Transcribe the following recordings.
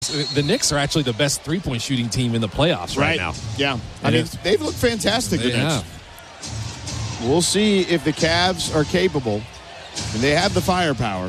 The Knicks are actually the best three-point shooting team in the playoffs right now. Yeah. They've looked fantastic, the Knicks. We'll see if the Cavs are capable. And they have the firepower.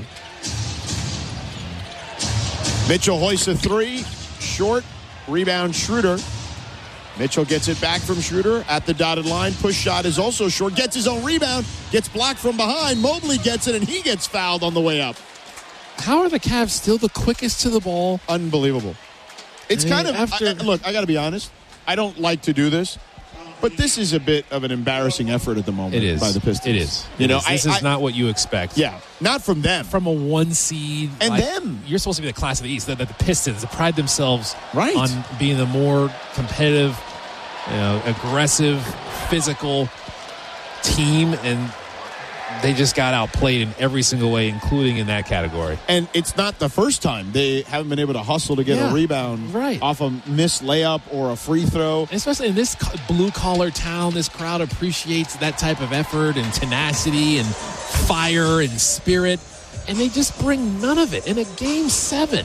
Mitchell hoists a three. Short. Rebound, Schroeder. Mitchell gets it back from Schroeder at the dotted line. Push shot is also short. Gets his own rebound. Gets blocked from behind. Mobley gets it, and he gets fouled on the way up. How are the Cavs still the quickest to the ball? Unbelievable. It's kind of... look, I got to be honest. I don't like to do this. But this is a bit of an embarrassing effort at the moment by the Pistons. It is. This is not what you expect. Yeah, not from them. From a one seed. And them. You're supposed to be the class of the East. The Pistons pride themselves right. on being the more competitive, aggressive, physical team. And they just got outplayed in every single way, including in that category. And it's not the first time they haven't been able to hustle to get a rebound off a missed layup or a free throw. Especially in this blue-collar town, this crowd appreciates that type of effort and tenacity and fire and spirit. And they just bring none of it in a Game 7.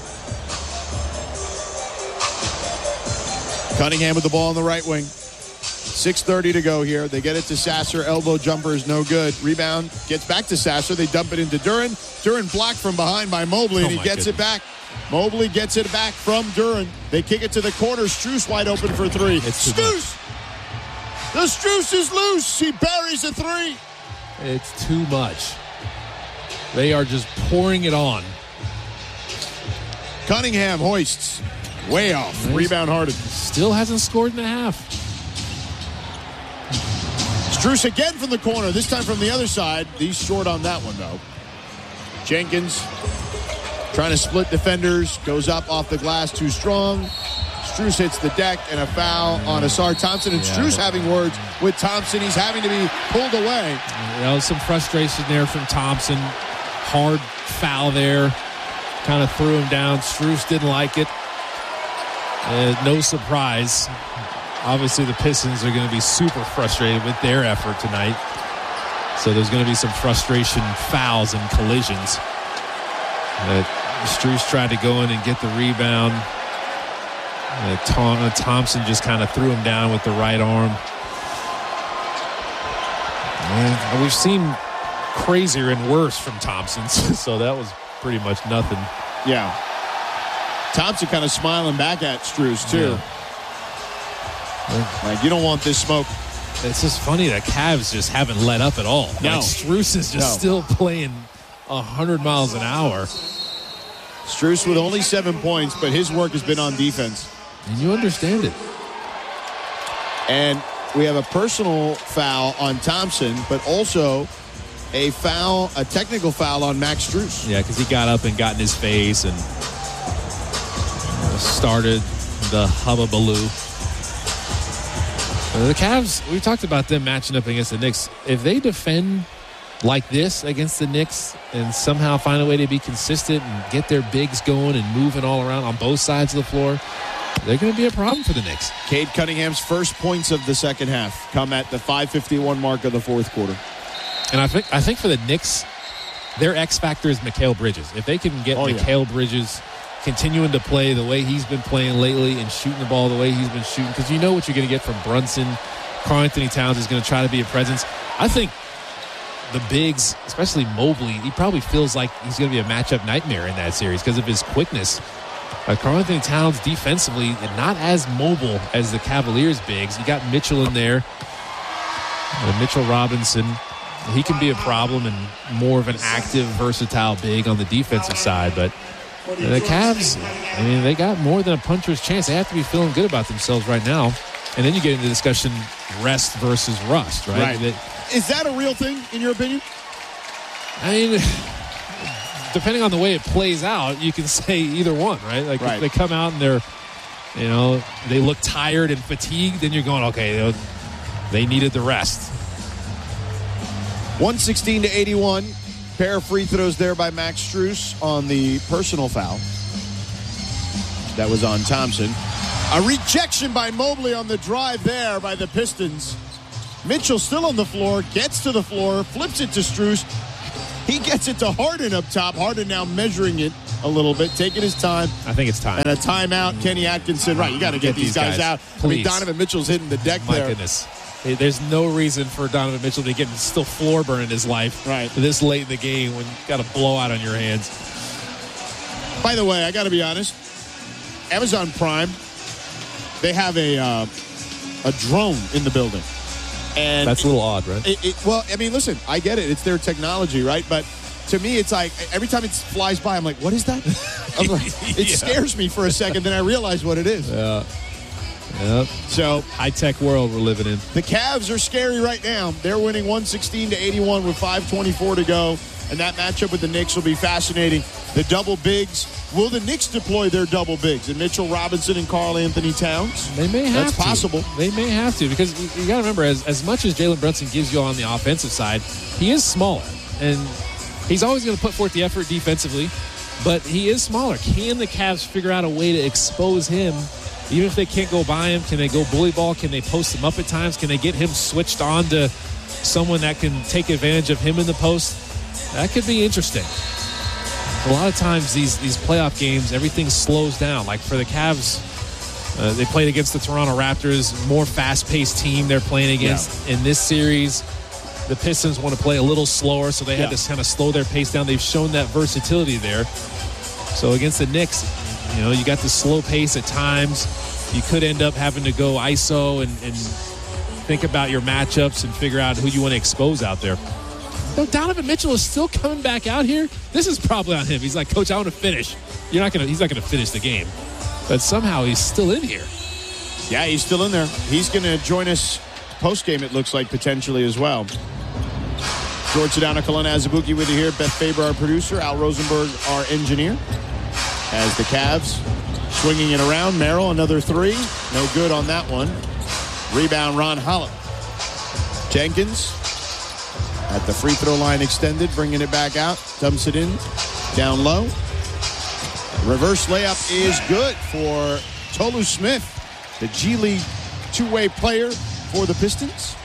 Cunningham with the ball on the right wing. 6:30 to go here. They get it to Sasser. Elbow jumper is no good. Rebound gets back to Sasser. They dump it into Duren. Duren blocked from behind by Mobley, and he gets it back. Mobley gets it back from Duren. They kick it to the corner. Strus wide open for three. Strus! The Strus is loose. He buries a three. It's too much. They are just pouring it on. Cunningham hoists. Way off. Rebound Harden. Still hasn't scored in a half. Strus again from the corner, this time from the other side. He's short on that one, though. Jenkins trying to split defenders, goes up off the glass too strong. Strus hits the deck, and a foul on Ausar Thompson. And Strus having words with Thompson. He's having to be pulled away. Some frustration there from Thompson. Hard foul there. Kind of threw him down. Strus didn't like it. No surprise. Obviously, the Pistons are going to be super frustrated with their effort tonight. So there's going to be some frustration fouls and collisions. Strus tried to go in and get the rebound. Thompson just kind of threw him down with the right arm. And we've seen crazier and worse from Thompson, so that was pretty much nothing. Yeah. Thompson kind of smiling back at Strus, too. Yeah. Like, you don't want this smoke. It's just funny that Cavs just haven't let up at all. No. Like Strus is just still playing 100 miles an hour. Strus with only 7 points, but his work has been on defense. And you understand it. And we have a personal foul on Thompson, but also a technical foul on Max Strus. Yeah, because he got up and got in his face and started the hubbubaloo. The Cavs, we talked about them matching up against the Knicks. If they defend like this against the Knicks and somehow find a way to be consistent and get their bigs going and moving all around on both sides of the floor, they're going to be a problem for the Knicks. Cade Cunningham's first points of the second half come at the 5:51 mark of the fourth quarter. And I think for the Knicks, their X factor is Mikal Bridges. If they can get Mikal Bridges continuing to play the way he's been playing lately and shooting the ball the way he's been shooting, because you know what you're going to get from Brunson. Karl-Anthony Towns is going to try to be a presence. I think the bigs, especially Mobley, he probably feels like he's going to be a matchup nightmare in that series because of his quickness. Karl-Anthony Towns defensively not as mobile as the Cavaliers bigs. You got Mitchell in there, Mitchell Robinson. He can be a problem and more of an active, versatile big on the defensive side, but the Cavs, they got more than a puncher's chance. They have to be feeling good about themselves right now. And then you get into the discussion rest versus rust, right? Is that a real thing, in your opinion? Depending on the way it plays out, you can say either one, right? If they come out and they look tired and fatigued, then you're going, okay, they needed the rest. 116-81. Pair of free throws there by Max Strus on the personal foul. That was on Thompson. A rejection by Mobley on the drive there by the Pistons. Mitchell still on the floor, gets to the floor, flips it to Strus. He gets it to Harden up top. Harden now measuring it a little bit, taking his time. I think it's time. And a timeout. Kenny Atkinson, right, you got to get these guys out. Please. I mean, Donovan Mitchell's hitting the deck there. My goodness. There's no reason for Donovan Mitchell to get still floor burn in his life this late in the game when you got a blowout on your hands. By the way, I got to be honest. Amazon Prime, they have a drone in the building. And that's a little odd, right? Well, I mean, listen, I get it. It's their technology, right? But to me, it's like every time it flies by, I'm like, what is that? It scares me for a second, then I realize what it is. Yeah. Yep. So high-tech world we're living in. The Cavs are scary right now. They're winning 116-81 with 5:24 to go. And that matchup with the Knicks will be fascinating. The double bigs. Will the Knicks deploy their double bigs? And Mitchell Robinson and Karl Anthony Towns? They may have to. That's possible. They may have to because you got to remember, as much as Jalen Brunson gives you on the offensive side, he is smaller. And he's always going to put forth the effort defensively, but he is smaller. Can the Cavs figure out a way to expose him? Even if they can't go by him, can they go bully ball? Can they post him up at times? Can they get him switched on to someone that can take advantage of him in the post? That could be interesting. A lot of times these playoff games, everything slows down. Like for the Cavs, they played against the Toronto Raptors, more fast-paced team they're playing against. In this series, the Pistons want to play a little slower, so they had to kind of slow their pace down. They've shown that versatility there. So against the Knicks, you got the slow pace at times. You could end up having to go ISO and think about your matchups and figure out who you want to expose out there. Donovan Mitchell is still coming back out here. This is probably on him. He's like, Coach, I want to finish. He's not going to finish the game. But somehow he's still in here. Yeah, he's still in there. He's going to join us post-game, it looks like, potentially as well. George Sedano, Kalena Azubuike with you here. Beth Faber, our producer. Al Rosenberg, our engineer. As the Cavs swinging it around. Merrill, another three. No good on that one. Rebound, Ron Holland. Jenkins at the free throw line extended, bringing it back out. Dumps it in. Down low. Reverse layup is good for Tolu Smith, the G League two-way player for the Pistons.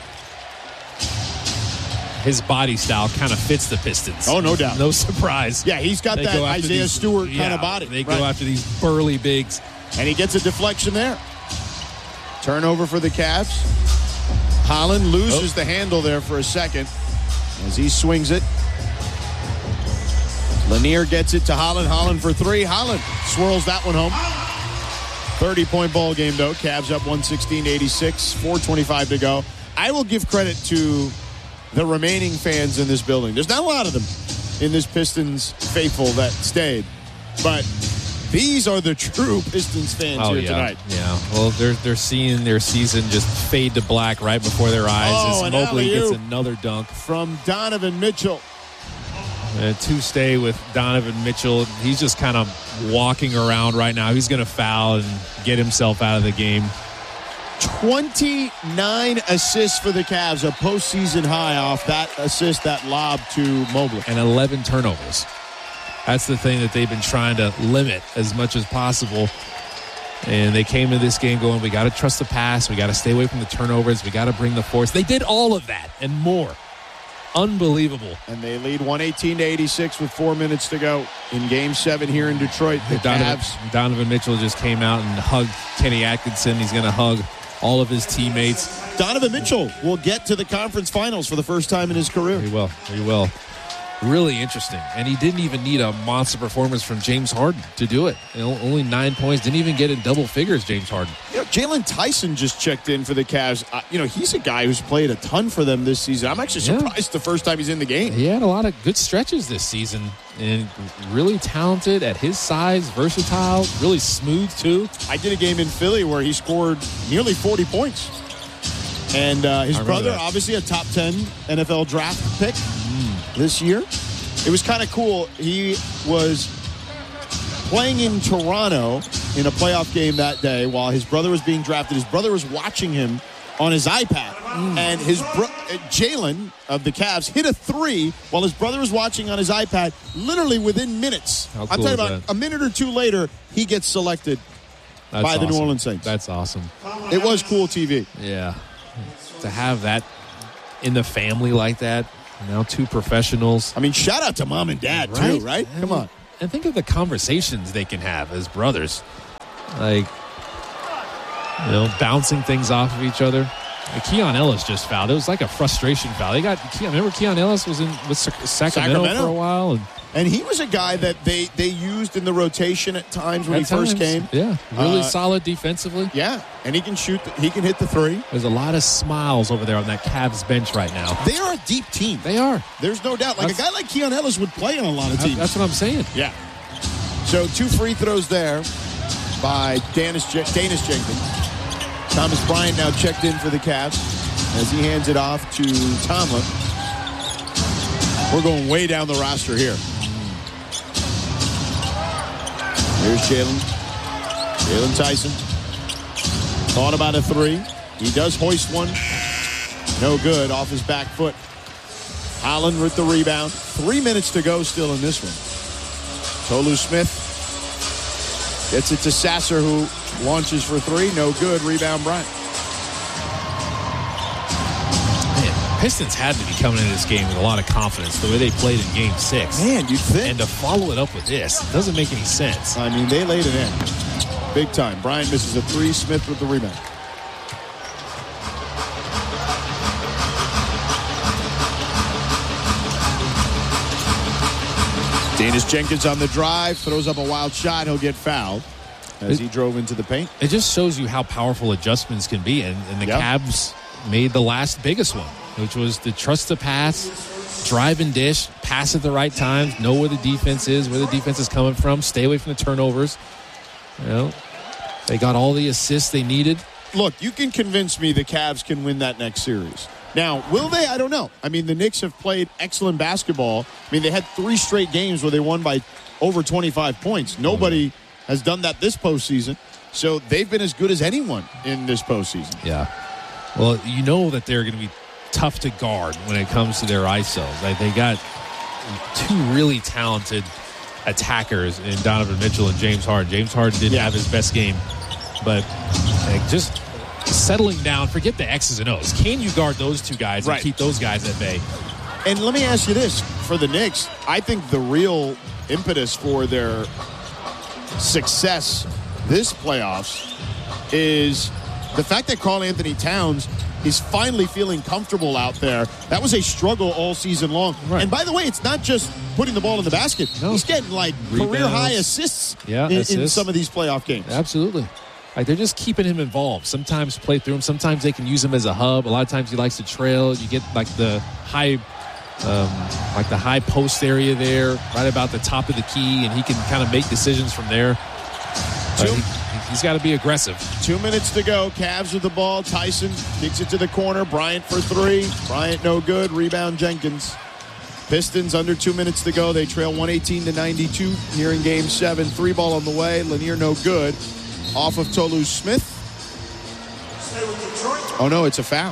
His body style kind of fits the Pistons. Oh, no doubt. No surprise. Yeah, he's got that Isaiah Stewart kind of body. They go after these burly bigs. And he gets a deflection there. Turnover for the Cavs. Holland loses the handle there for a second as he swings it. Lanier gets it to Holland. Holland for three. Holland swirls that one home. 30-point ball game, though. Cavs up 116-86. 4:25 to go. I will give credit to the remaining fans in this building. There's not a lot of them in this Pistons faithful that stayed. But these are the true Pistons fans here tonight. Yeah, well, they're seeing their season just fade to black right before their eyes as Mobley gets another dunk. From Donovan Mitchell. To stay with Donovan Mitchell. He's just kind of walking around right now. He's going to foul and get himself out of the game. 29 assists for the Cavs, a postseason high off that assist, that lob to Mobley. And 11 turnovers. That's the thing that they've been trying to limit as much as possible. And they came to this game going, we got to trust the pass. We got to stay away from the turnovers. We got to bring the force. They did all of that and more. Unbelievable. And they lead 118-86 with 4 minutes to go in Game 7 here in Detroit. The Cavs. Donovan Mitchell just came out and hugged Kenny Atkinson. He's going to hug all of his teammates. Donovan Mitchell will get to the conference finals for the first time in his career. He will. He will. Really interesting. And he didn't even need a monster performance from James Harden to do it. Only 9 points. Didn't even get in double figures, James Harden. Jalen Tyson just checked in for the Cavs. He's a guy who's played a ton for them this season. I'm actually surprised the first time he's in the game. He had a lot of good stretches this season. And really talented at his size, versatile, really smooth too. I did a game in Philly where he scored nearly 40 points. And his brother, obviously a top 10 NFL draft pick this year. It was kind of cool. He was playing in Toronto in a playoff game that day while his brother was being drafted.Is brother was watching him on his iPad. And his Jalen of the Cavs hit a three while his brother was watching on his iPad literally within minutes. How cool I'm talking about a minute or two later, he gets selected by the New Orleans Saints. That's awesome. It was cool TV. Yeah. To have that in the family like that. Now two professionals. I mean, shout out to mom and dad, too, right? Come on. And think of the conversations they can have as brothers. Like, bouncing things off of each other. Keon Ellis just fouled. It was like a frustration foul. Remember Keon Ellis was with Sacramento for a while? And he was a guy that they used in the rotation at times when he first came. Yeah, really solid defensively. Yeah, and he can shoot. He can hit the three. There's a lot of smiles over there on that Cavs bench right now. They are a deep team. They are. There's no doubt. Like a guy like Keon Ellis would play on a lot of teams. That's what I'm saying. Yeah. So 2 free throws there by Danis Jenkins. Thomas Bryant now checked in for the Cavs as he hands it off to Tomlin. We're going way down the roster here. Here's Jalen Tyson. Thought about a three. He does hoist one. No good off his back foot. Holland with the rebound. 3 minutes to go still in this one. Tolu Smith gets it to Sasser, who launches for three. No good. Rebound Bryant. Pistons had to be coming into this game with a lot of confidence the way they played in Game 6. Man, you'd think. And to follow it up with this, it doesn't make any sense. I mean, they laid it in. Big time. Bryant misses a three. Smith with the rebound. Danis Jenkins on the drive. Throws up a wild shot. He'll get fouled as he drove into the paint. It just shows you how powerful adjustments can be. And the Cavs made the last biggest one, which was to trust the pass, drive and dish, pass at the right times, know where the defense is, where the defense is coming from, stay away from the turnovers. They got all the assists they needed. Look, you can convince me the Cavs can win that next series. Now, will they? I don't know. I mean, the Knicks have played excellent basketball. I mean, they had 3 straight games where they won by over 25 points. Nobody has done that this postseason. So they've been as good as anyone in this postseason. Yeah. Well, you know that they're going to be tough to guard when it comes to their ISOs. Like, they got 2 really talented attackers in Donovan Mitchell and James Harden. James Harden didn't have his best game, but just settling down, forget the X's and O's. Can you guard those 2 guys and keep those guys at bay? And let me ask you this. For the Knicks, I think the real impetus for their success this playoffs is the fact that Karl-Anthony Towns is finally feeling comfortable out there. That was a struggle all season long. Right. And by the way, it's not just putting the ball in the basket. No. He's getting career-high assists in some of these playoff games. Absolutely. Like, they're just keeping him involved. Sometimes play through him. Sometimes they can use him as a hub. A lot of times he likes to trail. You get the high post area there, right about the top of the key, and he can kind of make decisions from there. He's got to be aggressive. 2 minutes to go. Cavs with the ball. Tyson kicks it to the corner. Bryant for three. Bryant no good. Rebound Jenkins. Pistons under 2 minutes to go. They trail 118-92 here in Game 7. 3 ball on the way. Lanier no good. Off of Tolu Smith. Oh, no, it's a foul.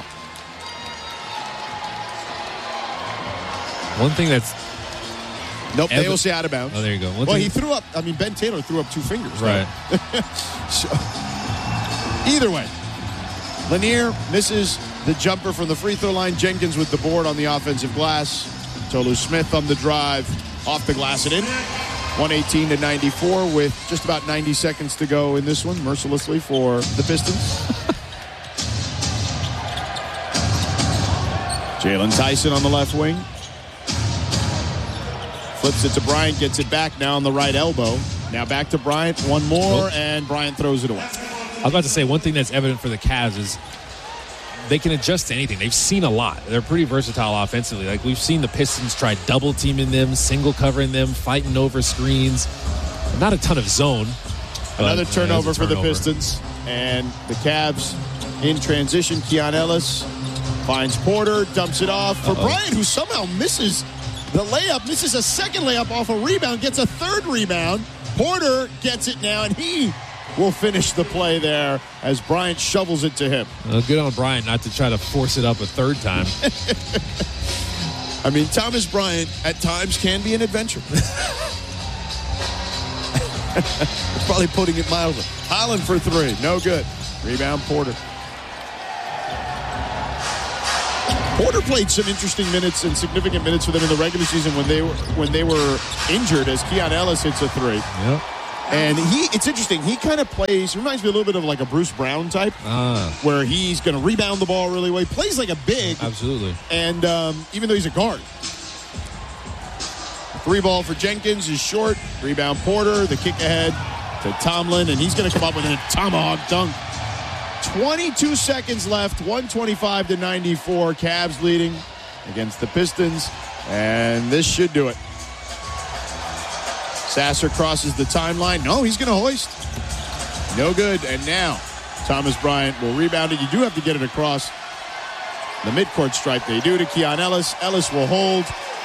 One thing that's... Nope, they will say out of bounds. Oh, there you go. He threw up... I mean, Ben Taylor threw up 2 fingers. Right. So, either way, Lanier misses the jumper from the free throw line. Jenkins with the board on the offensive glass. Tolu Smith on the drive. Off the glass and in. 118-94 with just about 90 seconds to go in this one, mercilessly for the Pistons. Jalen Tyson on the left wing. Flips it to Bryant, gets it back now on the right elbow. Now back to Bryant, one more, and Bryant throws it away. I was about to say, one thing that's evident for the Cavs is they can adjust to anything. They've seen a lot. They're pretty versatile offensively. Like, we've seen the Pistons try double teaming them, single covering them, fighting over screens. Not a ton of zone. Another turnover for the Pistons. And the Cavs in transition. Keon Ellis finds Porter, dumps it off for Bryant, who somehow misses the layup, misses a second layup off a rebound, gets a third rebound. Porter gets it now, and he will finish the play there as Bryant shovels it to him. Good on Bryant not to try to force it up a third time. I mean, Thomas Bryant at times can be an adventure. Probably putting it mildly. Holland for three. No good. Rebound Porter. Porter played some interesting minutes and significant minutes for them in the regular season when they were injured as Keon Ellis hits a three. Yep. And it's interesting. He kind of reminds me a little bit of like a Bruce Brown type, where he's going to rebound the ball really well. He plays like a big. Absolutely. And even though he's a guard. Three ball for Jenkins is short. Rebound Porter. The kick ahead to Tomlin. And he's going to come up with a tomahawk dunk. 22 seconds left. 125-94. Cavs leading against the Pistons. And this should do it. Sasser crosses the timeline. No, he's going to hoist. No good. And now Thomas Bryant will rebound it. You do have to get it across the midcourt stripe. They do to Keon Ellis. Ellis will hold.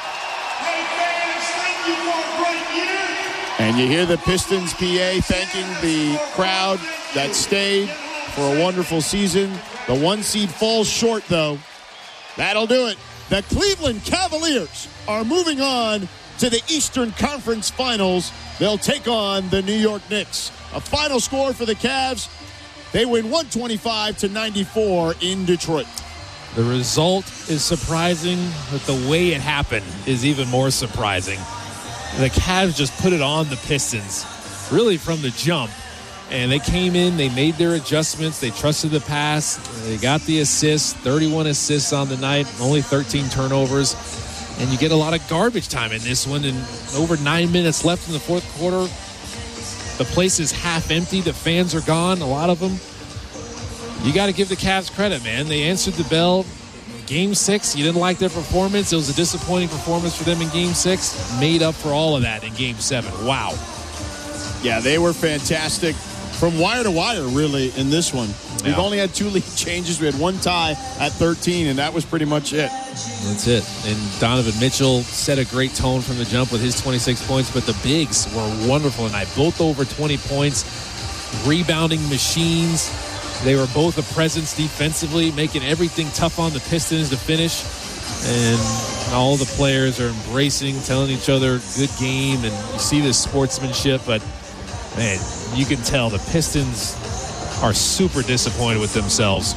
And you hear the Pistons PA thanking the crowd that stayed for a wonderful season. The 1 seed falls short, though. That'll do it. The Cleveland Cavaliers are moving on to the Eastern Conference Finals. They'll take on the New York Knicks. A final score for the Cavs. They win 125-94 in Detroit. The result is surprising, but the way it happened is even more surprising. The Cavs just put it on the Pistons, really from the jump. And they came in, they made their adjustments, they trusted the pass, they got the assists, 31 assists on the night, only 13 turnovers. And you get a lot of garbage time in this one. And over 9 minutes left in the fourth quarter. The place is half empty. The fans are gone, a lot of them. You got to give the Cavs credit, man. They answered the bell. Game 6, you didn't like their performance. It was a disappointing performance for them in Game 6. Made up for all of that in Game 7. Wow. Yeah, they were fantastic. From wire to wire, really, in this one. We've only had 2 lead changes. We had 1 tie at 13, and that was pretty much it. That's it. And Donovan Mitchell set a great tone from the jump with his 26 points, but the bigs were wonderful tonight. Both over 20 points, rebounding machines. They were both a presence defensively, making everything tough on the Pistons to finish. And all the players are embracing, telling each other, good game. And you see this sportsmanship, but, man, you can tell the Pistons are super disappointed with themselves.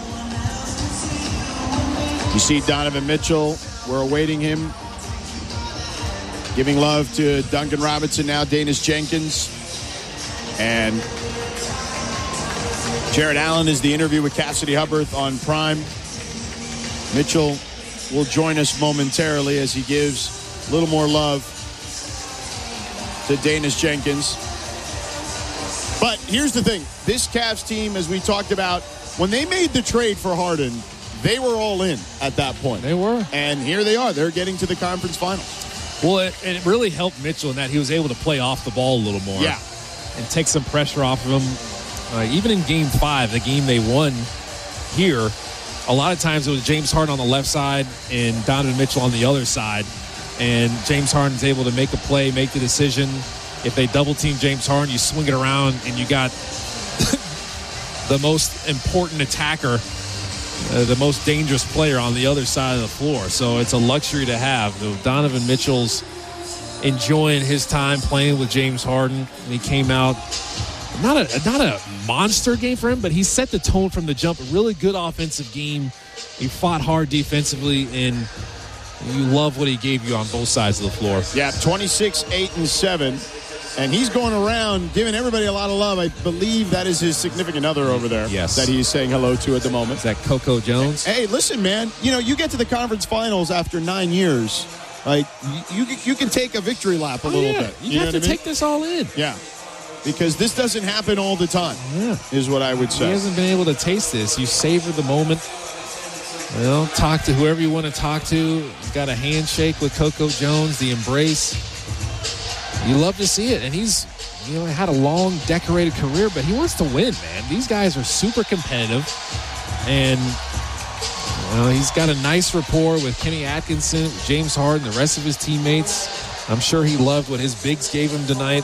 You see Donovan Mitchell. We're awaiting him. Giving love to Duncan Robinson, now Danis Jenkins. And Jared Allen is the interview with Cassidy Hubbarth on Prime. Mitchell will join us momentarily as he gives a little more love to Danis Jenkins. But here's the thing. This Cavs team, as we talked about, when they made the trade for Harden, they were all in at that point. They were. And here they are. They're getting to the conference finals. Well, it really helped Mitchell in that he was able to play off the ball a little more. Yeah. And take some pressure off of him. Even in Game 5, the game they won here, a lot of times it was James Harden on the left side and Donovan Mitchell on the other side. And James Harden's able to make a play, make the decision. If they double-team James Harden, you swing it around, and you got the most important attacker, the most dangerous player on the other side of the floor. So it's a luxury to have. Donovan Mitchell's enjoying his time playing with James Harden. And he came out, not a monster game for him, but he set the tone from the jump. A really good offensive game. He fought hard defensively, and you love what he gave you on both sides of the floor. Yeah, 26, 8, and 7. And he's going around giving everybody a lot of love. I believe that is his significant other over there. Yes. That he's saying hello to at the moment. Is that Coco Jones? Hey, listen, man. You know, you get to the conference finals after 9 years. Like, you can take a victory lap a little bit. You have to take this all in. Yeah. Because this doesn't happen all the time, is what I would say. He hasn't been able to taste this. You savor the moment. Well, talk to whoever you want to talk to. He's got a handshake with Coco Jones, the embrace. You love to see it. And he's, had a long, decorated career, but he wants to win, man. These guys are super competitive. And, he's got a nice rapport with Kenny Atkinson, James Harden, the rest of his teammates. I'm sure he loved what his bigs gave him tonight.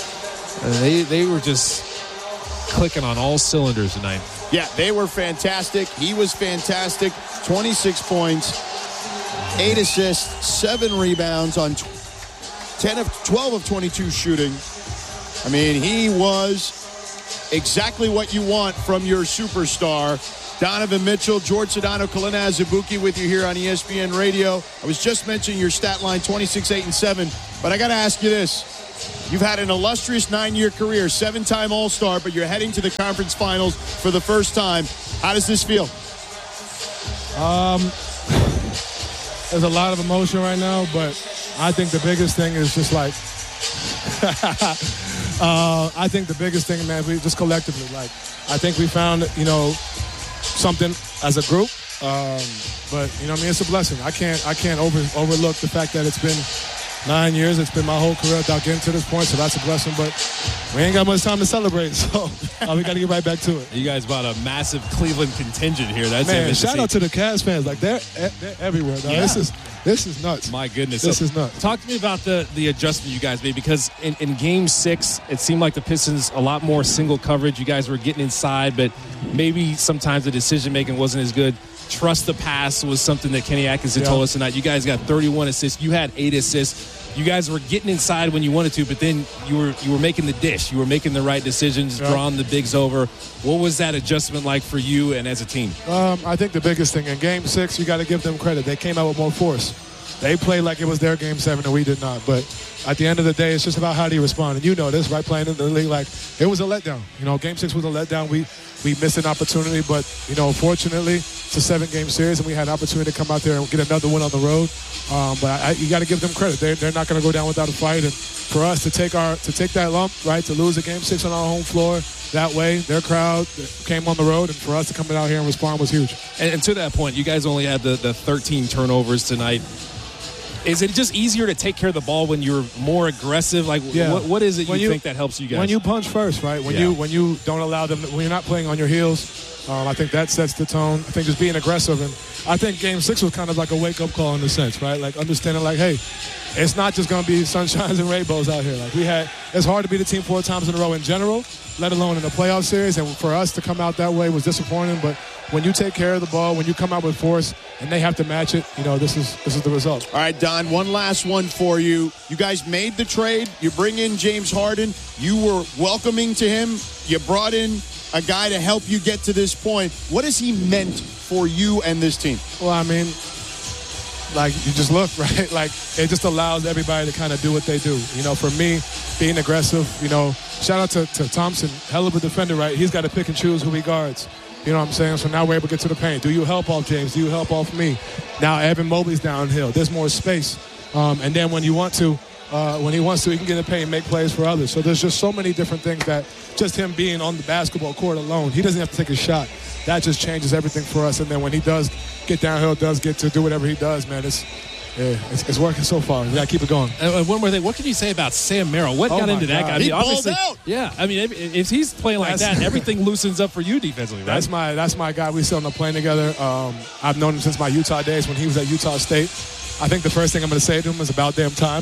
They were just clicking on all cylinders tonight. Yeah, they were fantastic. He was fantastic. 26 points, 8 assists, 7 rebounds on 12 of 22 shooting. I mean, he was exactly what you want from your superstar. Donovan Mitchell, George Sedano, Kalina Azubuike with you here on ESPN Radio. I was just mentioning your stat line, 26, 8, and 7, but I got to ask you this. You've had an illustrious 9-year career, 7-time All-Star, but you're heading to the conference finals for the first time. How does this feel? There's a lot of emotion right now, but I think the biggest thing is just like, I think the biggest thing, man, we just collectively, like, I think we found, something as a group. But, it's a blessing. I can't overlook the fact that it's been 9 years. It's been my whole career without getting to this point, so that's a blessing. But we ain't got much time to celebrate, so we got to get right back to it. You guys brought a massive Cleveland contingent here. That's man. Shout out to the Cavs fans. Like they're everywhere. Yeah. This is nuts. My goodness, this is nuts. Talk to me about the adjustment you guys made, because in Game 6, it seemed like the Pistons a lot more single coverage. You guys were getting inside, but maybe sometimes the decision making wasn't as good. Trust the pass was something that Kenny Atkinson told us tonight. You guys got 31 assists. You had 8 assists. You guys were getting inside when you wanted to, but then you were making the dish. You were making the right decisions, drawing the bigs over. What was that adjustment like for you and as a team? I think the biggest thing in Game 6, you got to give them credit. They came out with more force. They played like it was their Game 7 and we did not. But at the end of the day, it's just about how do you respond. And you know this, right? Playing in the league, like it was a letdown. Game 6 was a letdown. We missed an opportunity, but fortunately, it's a 7-game series, and we had an opportunity to come out there and get another win on the road. But you got to give them credit. They're not going to go down without a fight. And for us to take that lump, right, to lose a Game 6 on our home floor that way, their crowd came on the road, and for us to come out here and respond was huge. And to that point, you guys only had the 13 turnovers tonight. Is it just easier to take care of the ball when you're more aggressive? Like, what is it you think that helps you guys? When you punch first, right? When you don't allow them, when you're not playing on your heels, I think that sets the tone. I think just being aggressive. And I think Game 6 was kind of like a wake-up call in a sense, right? Like understanding, like, hey, it's not just going to be sunshines and rainbows out here. Like it's hard to be the team 4 times in a row in general, let alone in a playoff series. And for us to come out that way was disappointing. But when you take care of the ball, when you come out with force, and they have to match it, this is the result. All right, Don, one last one for you. You guys made the trade. You bring in James Harden. You were welcoming to him. You brought in a guy to help you get to this point. What has he meant for you and this team? Well, I mean, like, you just look, right? Like, it just allows everybody to kind of do what they do. For me, being aggressive, shout out to Thompson, hell of a defender, right? He's got to pick and choose who he guards. You know what I'm saying? So now we're able to get to the paint. Do you help off James? Do you help off me? Now Evan Mobley's downhill. There's more space. And then when he wants to, he can get in the paint and make plays for others. So there's just so many different things that just him being on the basketball court alone, he doesn't have to take a shot. That just changes everything for us. And then when he does get downhill, does get to do whatever he does, man, it's working so far. We got to keep it going. And one more thing. What can you say about Sam Merrill? What got into that guy? I mean, he balled out. Yeah. I mean, if he's playing like that, everything loosens up for you defensively, right? That's my guy. We sit on the plane together. I've known him since my Utah days when he was at Utah State. I think the first thing I'm going to say to him is about damn time.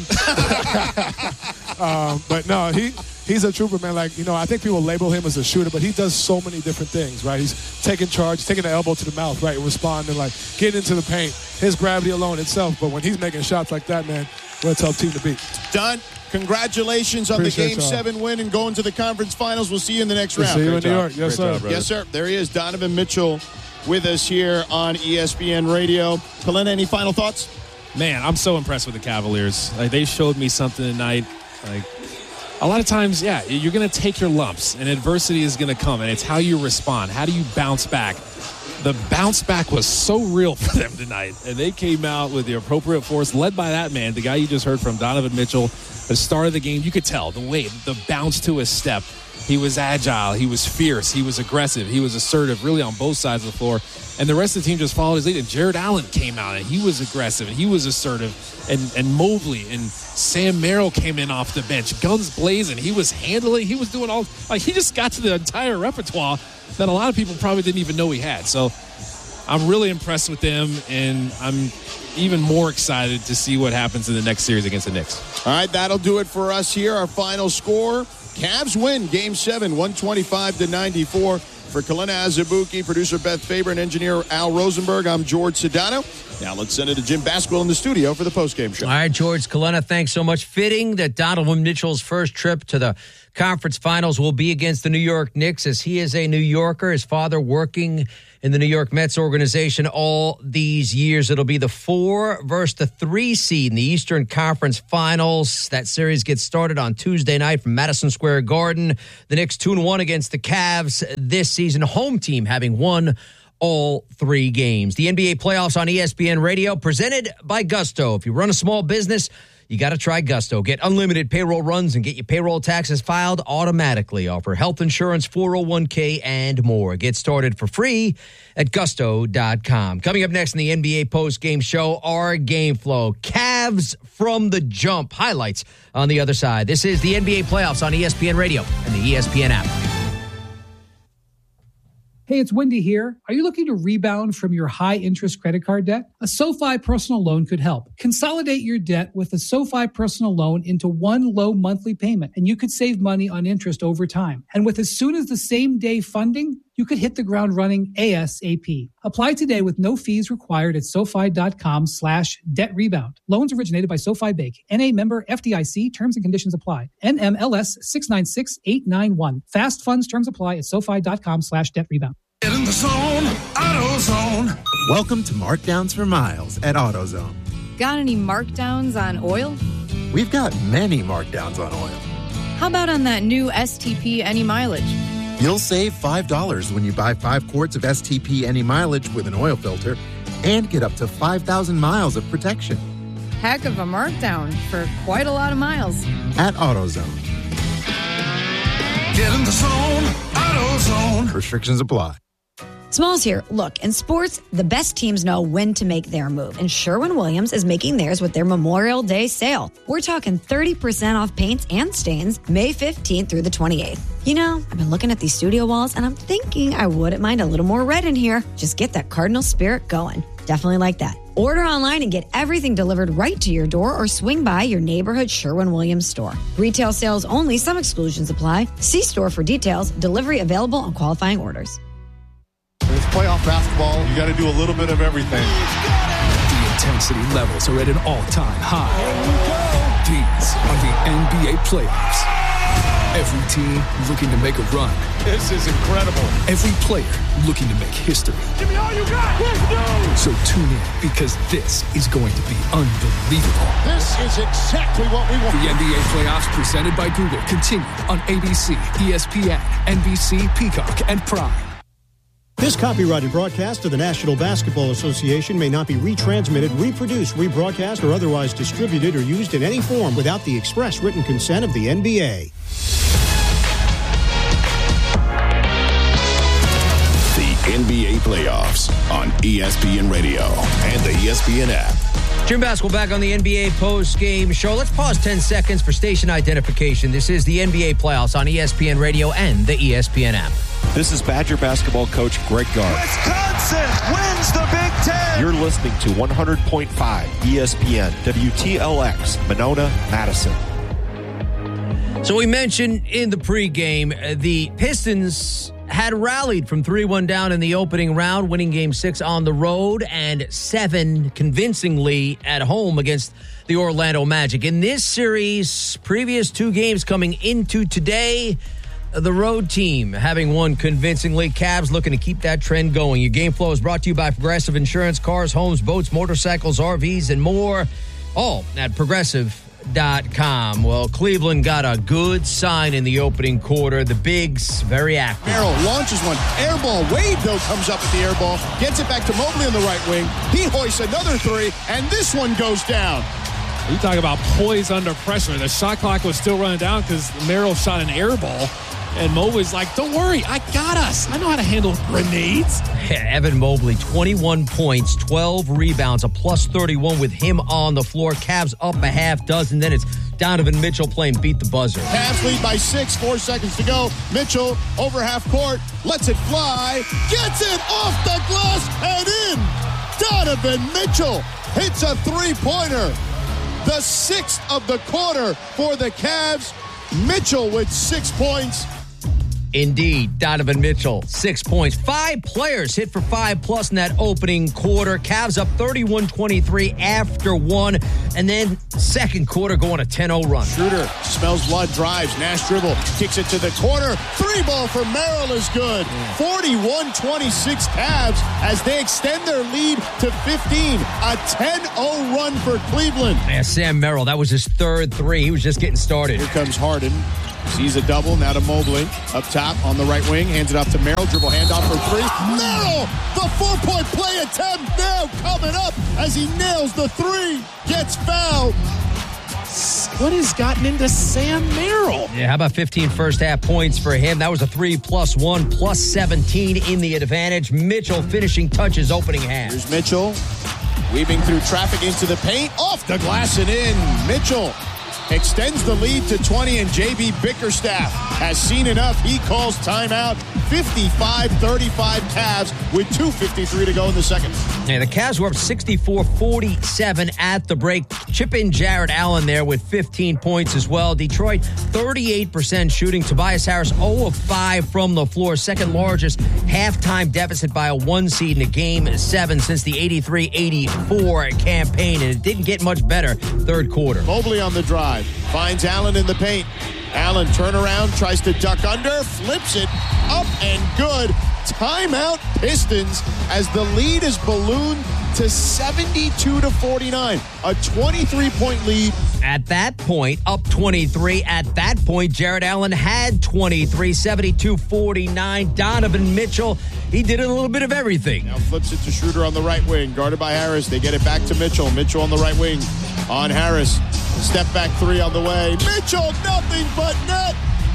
But no, he's a trooper, man. Like, I think people label him as a shooter, but he does so many different things, right? He's taking charge, taking the elbow to the mouth, right, and responding, like, getting into the paint. His gravity alone itself, but when he's making shots like that, man, we're a tough team to beat. Don, congratulations on the Game 7 win and going to the conference finals. We'll see you in the next round. See you in New York. Yes, sir. Yes, sir. There he is, Donovan Mitchell, with us here on ESPN Radio. Kalina, any final thoughts? Man, I'm so impressed with the Cavaliers. Like, they showed me something tonight. Like, a lot of times, you're going to take your lumps, and adversity is going to come, and it's how you respond. How do you bounce back? The bounce back was so real for them tonight, and they came out with the appropriate force, led by that man, the guy you just heard from, Donovan Mitchell. The start of the game, you could tell the bounce to his step. He was agile. He was fierce. He was aggressive. He was assertive, really on both sides of the floor. And the rest of the team just followed his lead. And Jared Allen came out, and he was aggressive, and he was assertive. And Mobley and Sam Merrill came in off the bench, guns blazing. He was handling. He was doing all. Like, he just got to the entire repertoire that a lot of people probably didn't even know he had. So I'm really impressed with them, and I'm even more excited to see what happens in the next series against the Knicks. All right, that'll do it for us here. Our final score, Cavs win Game 7, 125-94. For Kalina Azubuike, producer Beth Faber, and engineer Al Rosenberg, I'm George Sedano. Now let's send it to Jim Basquill in the studio for the postgame show. All right, George, Kalina, thanks so much. Fitting that Donovan Mitchell's first trip to the Conference Finals will be against the New York Knicks, as he is a New Yorker. His father working in the New York Mets organization all these years. It'll be the 4 versus the 3 seed in the Eastern Conference Finals. That series gets started on Tuesday night from Madison Square Garden. The Knicks 2-1 against the Cavs this season. Home team having won all 3 games. The NBA playoffs on ESPN Radio, presented by Gusto. If you run a small business, you got to try Gusto. Get unlimited payroll runs and get your payroll taxes filed automatically. Offer health insurance, 401k, and more. Get started for free at gusto.com. Coming up next in the NBA post-game show, our game flow. Cavs from the jump. Highlights on the other side. This is the NBA playoffs on ESPN Radio and the ESPN app. Hey, it's Wendy here. Are you looking to rebound from your high-interest credit card debt? A SoFi personal loan could help. Consolidate your debt with a SoFi personal loan into one low monthly payment, and you could save money on interest over time. And with as soon as the same day funding, you could hit the ground running ASAP. Apply today with no fees required at SoFi.com/debt rebound. Loans originated by SoFi Bank. NA member FDIC. Terms and conditions apply. NMLS 696891. Fast funds terms apply at SoFi.com/debt rebound. Get in the zone, AutoZone. Welcome to Markdowns for Miles at AutoZone. Got any markdowns on oil? We've got many markdowns on oil. How about on that new STP Any Mileage? You'll save $5 when you buy 5 quarts of STP Any Mileage with an oil filter and get up to 5,000 miles of protection. Heck of a markdown for quite a lot of miles. At AutoZone. Get in the zone, AutoZone. Restrictions apply. Smalls here. Look, in sports, the best teams know when to make their move, and Sherwin-Williams is making theirs with their Memorial Day sale. We're talking 30% off paints and stains May 15th through the 28th. You know, I've been looking at these studio walls, and I'm thinking I wouldn't mind a little more red in here. Just get that Cardinal spirit going. Definitely like that. Order online and get everything delivered right to your door, or swing by your neighborhood Sherwin-Williams store. Retail sales only. Some exclusions apply. See store for details. Delivery available on qualifying orders. It's playoff basketball. You got to do a little bit of everything. The intensity levels are at an all-time high. These are the NBA playoffs. Every team looking to make a run. This is incredible. Every player looking to make history. Give me all you got. Let's go. So tune in, because this is going to be unbelievable. This is exactly what we want. The NBA playoffs presented by Google continue on ABC, ESPN, NBC, Peacock, and Prime. This copyrighted broadcast of the National Basketball Association may not be retransmitted, reproduced, rebroadcast, or otherwise distributed or used in any form without the express written consent of the NBA. The NBA playoffs on ESPN Radio and the ESPN app. Jim Basketball back on the NBA post-game show. Let's pause 10 seconds for station identification. This is the NBA playoffs on ESPN Radio and the ESPN app. This is Badger basketball coach Greg Gard. Wisconsin wins the Big Ten. You're listening to 100.5 ESPN, WTLX, Monona, Madison. So we mentioned in the pregame, the Pistons had rallied from 3-1 down in the opening round, winning Game 6 on the road and 7 convincingly at home against the Orlando Magic. In this series, previous 2 games coming into today, the road team having won convincingly. Cavs looking to keep that trend going. Your game flow is brought to you by Progressive Insurance. Cars, homes, boats, motorcycles, RVs, and more. All at Progressive.com. Well, Cleveland got a good sign in the opening quarter. The Bigs, very active. Merrill launches one. Air ball. Wade, though, comes up with the air ball. Gets it back to Mobley on the right wing. He hoists another 3, and this one goes down. You talk about poise under pressure. The shot clock was still running down because Merrill shot an air ball. And Mobley's like, don't worry, I got us. I know how to handle grenades. Evan Mobley, 21 points, 12 rebounds, a plus 31 with him on the floor. Cavs up a half dozen. Then it's Donovan Mitchell playing beat the buzzer. Cavs lead by 6, 4 seconds to go. Mitchell over half court, lets it fly, gets it off the glass and in. Donovan Mitchell hits a 3-pointer. The 6th of the quarter for the Cavs. Mitchell with 6 points. Indeed, Donovan Mitchell, 6 points. 5 players hit for 5+ in that opening quarter. Cavs up 31-23 after one. And then second quarter going a 10-0 run. Schroeder smells blood, drives. Nash dribble, kicks it to the corner. 3-ball for Merrill is good. 41-26 Cavs as they extend their lead to 15. A 10-0 run for Cleveland. Yeah, Sam Merrill, that was his third three. He was just getting started. Here comes Harden. Sees a double, now to Mobley. Up top on the right wing, hands it off to Merrill. Dribble handoff for three. Merrill! The 4-point play attempt now coming up as he nails the three. Gets fouled. What has gotten into Sam Merrill? Yeah, how about 15 first half points for him? That was a 3 + 1 + 17 in the advantage. Mitchell finishing touches opening half. Here's Mitchell weaving through traffic into the paint. Off the glass and in. Mitchell extends the lead to 20, and J.B. Bickerstaff has seen enough. He calls timeout. 55-35 Cavs with 2:53 to go in the second. Yeah, the Cavs were up 64-47 at the break. Chip in Jarrett Allen there with 15 points as well. Detroit, 38% shooting. Tobias Harris, 0 of 5 from the floor. Second largest halftime deficit by a 1 seed in a Game 7 since the 83-84 campaign, and it didn't get much better third quarter. Mobley on the drive. Finds Allen in the paint. Allen turnaround, tries to duck under, flips it up and good. Timeout Pistons as the lead is ballooned to 72-49. A 23-point lead. At that point, up 23. At that point, Jarrett Allen had 23, 72-49. Donovan Mitchell, he did a little bit of everything. Now flips it to Schroeder on the right wing, guarded by Harris. They get it back to Mitchell. Mitchell on the right wing on Harris. Step back three on the way. Mitchell, nothing but net.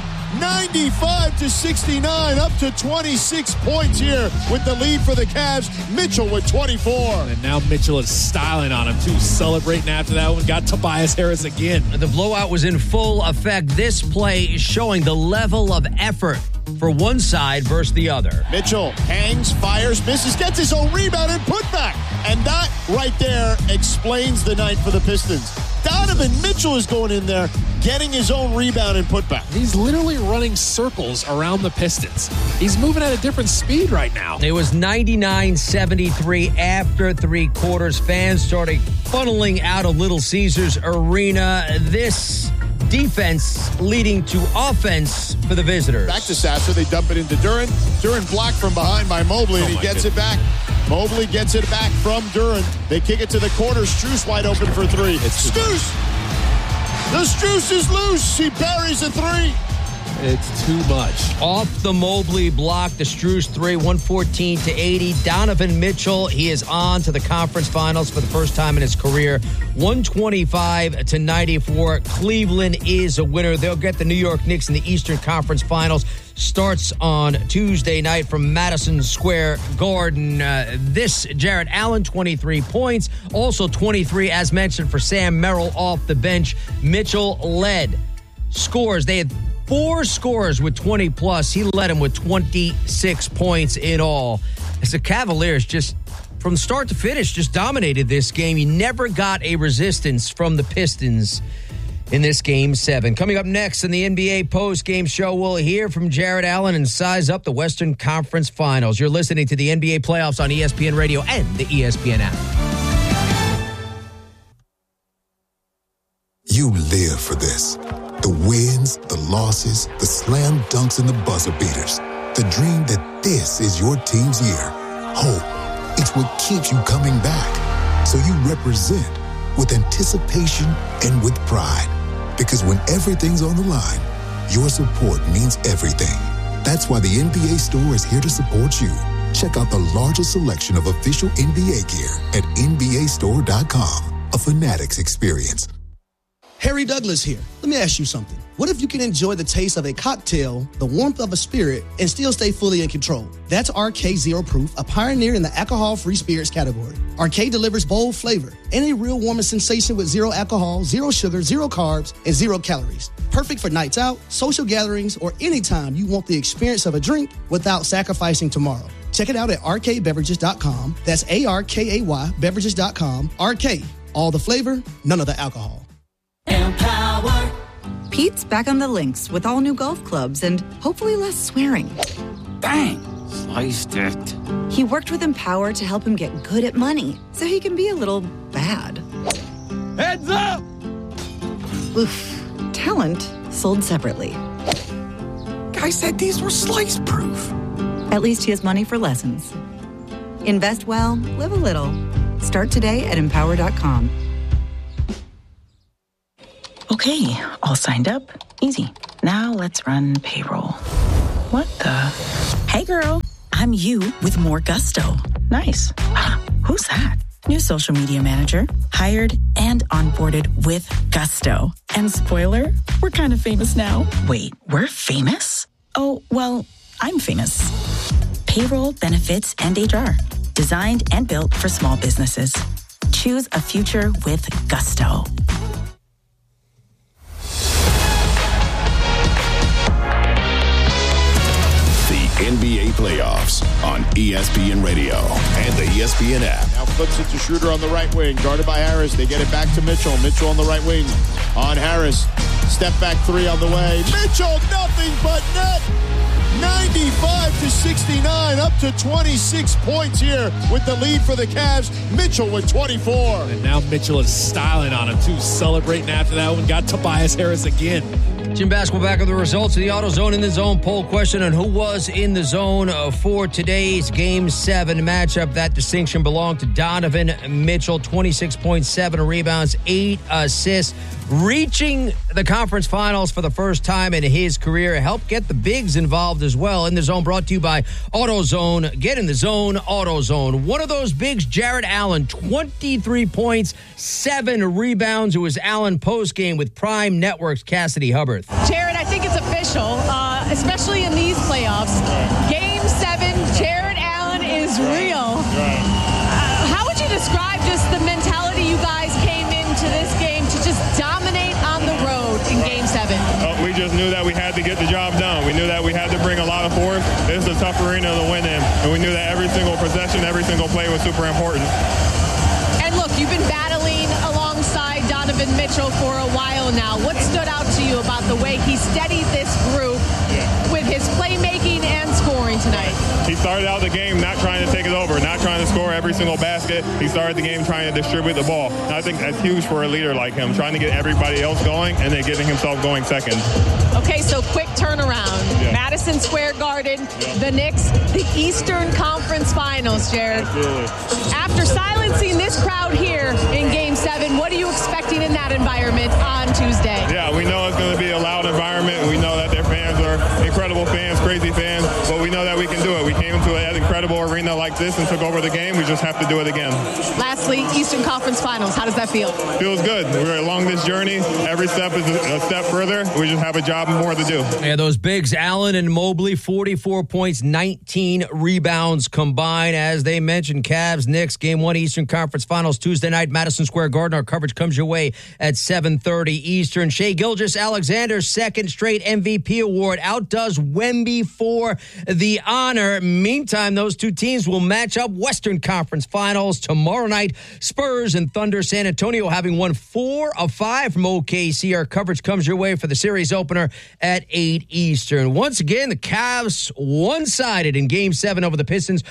95-69, up to 26 points here with the lead for the Cavs. Mitchell with 24. And now Mitchell is styling on him, too, celebrating after that one. Got Tobias Harris again. The blowout was in full effect. This play is showing the level of effort for one side versus the other. Mitchell hangs, fires, misses, gets his own rebound and putback. And that right there explains the night for the Pistons. Donovan Mitchell is going in there, getting his own rebound and putback. He's literally running circles around the Pistons. He's moving at a different speed right now. It was 99-73 after three quarters. Fans started funneling out of Little Caesars Arena. This defense leading to offense for the visitors. Back to Sasser. They dump it into Duren. Duren blocked from behind by Mobley, and he gets it back. Mobley gets it back from Duren. They kick it to the corner. Strus wide open for three. Strus! The Strus is loose. He buries a three. It's too much. Off the Mobley block, the Strus three, 114-80. Donovan Mitchell, he is on to the conference finals for the first time in his career. 125-94. Cleveland is a winner. They'll get the New York Knicks in the Eastern Conference Finals. Starts on Tuesday night from Madison Square Garden. This Jarrett Allen, 23 points. Also 23, as mentioned, for Sam Merrill off the bench. Mitchell led scores. They had 4 scorers with 20+. He led them with 26 points in all. As the Cavaliers just, from start to finish, just dominated this game. You never got a resistance from the Pistons in this Game 7. Coming up next in the NBA post-game show, we'll hear from Jarrett Allen and size up the Western Conference Finals. You're listening to the NBA playoffs on ESPN Radio and the ESPN app. You live for this. The wins, the losses, the slam dunks, and the buzzer beaters. The dream that this is your team's year. Hope, it's what keeps you coming back. So you represent with anticipation and with pride. Because when everything's on the line, your support means everything. That's why the NBA Store is here to support you. Check out the largest selection of official NBA gear at NBAstore.com. A Fanatics experience. Harry Douglas here. Let me ask you something. What if you can enjoy the taste of a cocktail, the warmth of a spirit, and still stay fully in control? That's RK Zero Proof, a pioneer in the alcohol-free spirits category. RK delivers bold flavor and a real warming sensation with zero alcohol, zero sugar, zero carbs, and 0 calories. Perfect for nights out, social gatherings, or anytime you want the experience of a drink without sacrificing tomorrow. Check it out at rkbeverages.com. That's ARKAY beverages.com. RK, all the flavor, none of the alcohol. Empower Pete's back on the links with all new golf clubs and hopefully less swearing. Bang! Sliced it. He worked with Empower to help him get good at money so he can be a little bad. Heads up! Oof. Talent sold separately. Guy said these were slice-proof. At least he has money for lessons. Invest well, live a little. Start today at Empower.com. Okay, all signed up. Easy. Now let's run payroll. What the? Hey girl, I'm you with more gusto. Nice. Who's that? New social media manager. Hired and onboarded with gusto. And spoiler, we're kind of famous now. Wait, we're famous? Oh, well, I'm famous. Payroll, benefits, and HR. Designed and built for small businesses. Choose a future with gusto. NBA playoffs on ESPN Radio and the ESPN app. Now flips it to Schroeder on the right wing, guarded by Harris. They get it back to Mitchell. Mitchell on the right wing on Harris. Step back three on the way. Mitchell, nothing but net. 95-69, up to 26 points here with the lead for the Cavs. Mitchell with 24. And now Mitchell is styling on him, too, celebrating after that one. Got Tobias Harris again. Jim Basketball back with the results of the AutoZone in the Zone poll question on who was in the zone for today's Game 7 matchup. That distinction belonged to Donovan Mitchell, 26.7 rebounds, 8 assists, reaching the conference finals for the first time in his career. Helped get the bigs involved as well. In the Zone brought to you by AutoZone. Get in the zone, AutoZone. One of those bigs, Jared Allen, 23 points, 7 rebounds. It was Allen postgame with Prime Network's Cassidy Hubbard. Jared, I think it's official, especially in these playoffs. Game 7, Jared Allen is real. How would you describe just the mentality you guys came into this game to just dominate on the road in Game 7? We just knew that we had to get the job done. We knew that we had to bring a lot of force. This is a tough arena to win in, and we knew that every single possession, every single play was super important. And look, you've been battling alongside Donovan Mitchell for a while now. What stood out to you about the way he steadied this group with his playmaking and scoring tonight? He started out the game not trying to take it over, not trying to score every single basket. He started the game trying to distribute the ball. And I think that's huge for a leader like him, trying to get everybody else going and then getting himself going second. Okay, so quick turnaround. Yeah. Madison Square Garden, the Knicks, the Eastern Conference Finals, Jared. Absolutely. After silencing this crowd here in Game 7, what are you expecting in that environment on Tuesday? Yeah, we know it's going to be a loud environment. We know that their fans are incredible fans, crazy fans, but we know that we can do it. We came into an incredible arena like this and took over the game. We just have to do it again. Lastly, Eastern Conference Finals. How does that feel? Feels good. We're along this journey. Every step is a step further. We just have a job more to do. Yeah, those bigs, Allen and Mobley, 44 points, 19 rebounds combined. As they mentioned, Cavs, Knicks, Game 1 Eastern Conference Finals Tuesday night, Madison Square Garden. Our coverage comes your way at 7:30 Eastern. Shai Gilgeous-Alexander's second straight MVP award outdoes Wemby for the honor. Meantime, those two teams will match up Western Conference Finals tomorrow night. Spurs and Thunder. San Antonio having won 4 of 5 from OKC. Our coverage comes your way for the series opener at 8 Eastern. Once again, the Cavs one-sided in Game 7 over the Pistons,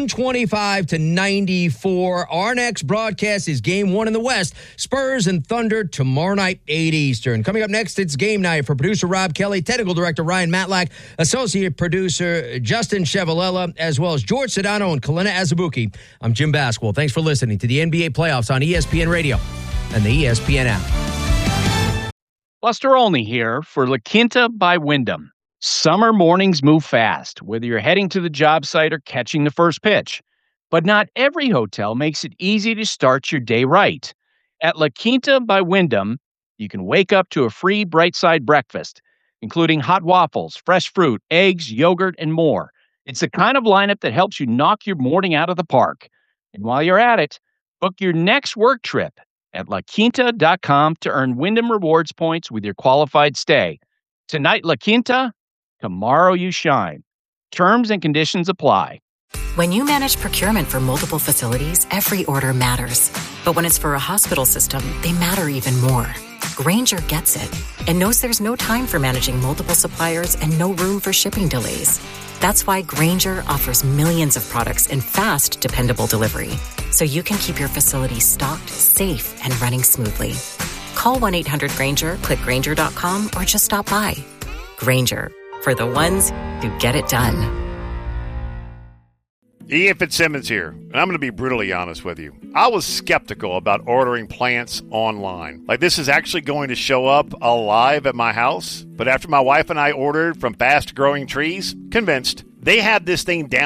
125-94. Our next broadcast is Game 1 in the West. Spurs and Thunder tomorrow night, 8 Eastern. Coming up next, it's game night for producer Rob Kelly, technical director Ryan Matlack, associate producer Justin Chevalella, as well as George Sedano and Kalena Azubuike. I'm Jim Basketball. Thanks for listening to the NBA playoffs on ESPN Radio and the ESPN app. Buster Olney here for La Quinta by Wyndham. Summer mornings move fast, whether you're heading to the job site or catching the first pitch. But not every hotel makes it easy to start your day right. At La Quinta by Wyndham, you can wake up to a free Bright Side breakfast, including hot waffles, fresh fruit, eggs, yogurt, and more. It's the kind of lineup that helps you knock your morning out of the park. And while you're at it, book your next work trip at LaQuinta.com to earn Wyndham Rewards points with your qualified stay. Tonight, La Quinta, tomorrow you shine. Terms and conditions apply. When you manage procurement for multiple facilities, every order matters. But when it's for a hospital system, they matter even more. Grainger gets it and knows there's no time for managing multiple suppliers and no room for shipping delays. That's why Grainger offers millions of products in fast, dependable delivery, so you can keep your facility stocked, safe, and running smoothly. Call 1-800-GRAINGER, click Grainger.com, or just stop by. Grainger, for the ones who get it done. Ian Fitzsimmons here, and I'm going to be brutally honest with you. I was skeptical about ordering plants online. Like, this is actually going to show up alive at my house. But after my wife and I ordered from Fast Growing Trees, convinced. They had this thing down